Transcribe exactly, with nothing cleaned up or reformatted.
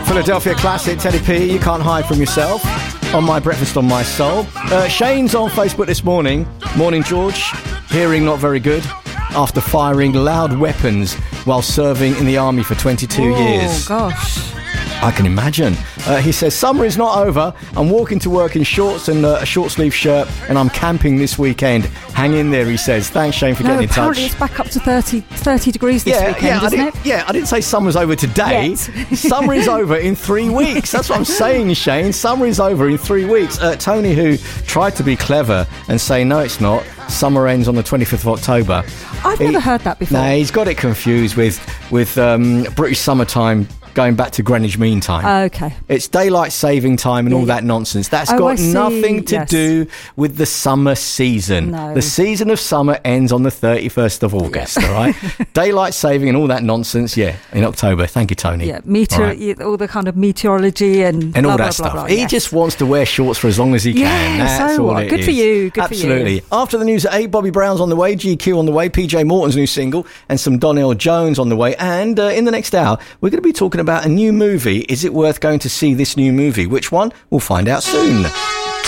Philadelphia classic, Teddy P, You Can't Hide From Yourself, on My Breakfast on My Soul. Uh, Shane's on Facebook this morning. Morning, George. Hearing not very good after firing loud weapons while serving in the army for twenty-two oh, years. Oh, gosh. I can imagine. Uh, he says, summer is not over. I'm walking to work in shorts and uh, a short-sleeve shirt, and I'm camping this weekend. Hang in there, he says. Thanks, Shane, for no, getting in touch. Apparently it's back up to thirty, thirty degrees this yeah, weekend, yeah, isn't I it? Yeah, I didn't say summer's over today. Summer is over in three weeks. That's what I'm saying, Shane. Summer is over in three weeks. Uh, Tony, who tried to be clever and say, no, it's not. Summer ends on the twenty-fifth of October. I've he, never heard that before. No, nah, he's got it confused with, with um, British summertime going back to Greenwich Mean Time. Uh, okay. It's daylight saving time and yeah, all yeah. that nonsense. That's oh, got nothing to yes. do with the summer season. No. The season of summer ends on the thirty-first of August, yeah. all right? Daylight saving and all that nonsense, yeah, in October. Thank you, Tony. Yeah, meteor, all, right. all the kind of meteorology and And blah, all that blah, stuff. Blah, blah, he yes. just wants to wear shorts for as long as he can. Yeah, That's so all what? it Good is. for you. Good Absolutely. For you. After the news at eight, Bobby Brown's on the way, G Q on the way, P J Morton's new single, and some Donnell Jones on the way. And uh, in the next hour, we're going to be talking about a new movie. Is it worth going to see this new movie? Which one? We'll find out soon.